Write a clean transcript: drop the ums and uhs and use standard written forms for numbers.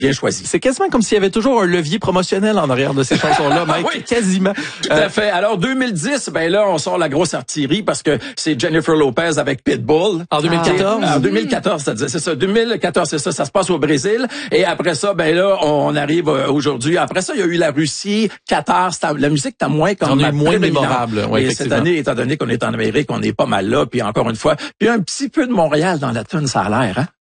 bien choisi. C'est quasiment comme s'il y avait toujours un levier promotionnel en arrière de ces chansons-là, Mike. Oui. Quasiment. Tout à fait. Alors, 2010, ben là, on sort la grosse artillerie parce que c'est Jennifer Lopez avec Pitbull. En 2014? En 2014, c'est ça. 2014, c'est ça. Ça se passe au Brésil. Et après ça, ben là, on arrive aujourd'hui. Après ça, il y a eu la Russie, Qatar. La musique était moins comme moins mémorable. Ouais, et cette année, étant donné qu'on est en Amérique, on est pas mal là. Puis encore une fois, puis un petit peu de Montréal dans la tune, ça a l'air, hein?